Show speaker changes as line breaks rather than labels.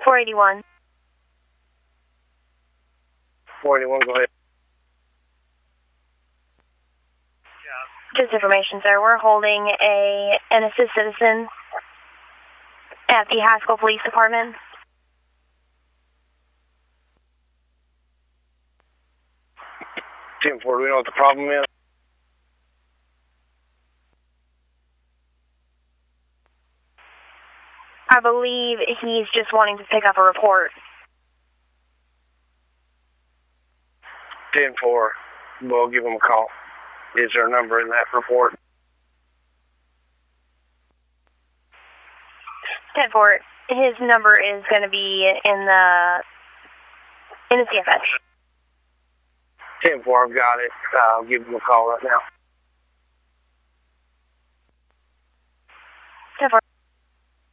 481.
481, go ahead.
Just information, sir. We're holding an innocent citizen at the Haskell Police Department.
Team 4, do we know what the problem is?
I believe he's just wanting to pick up a report.
10-4, we'll give him a call. Is there a number in that report?
10-4, his number is going to be in the CFS.
10-4, I've got it. I'll give him a call right now.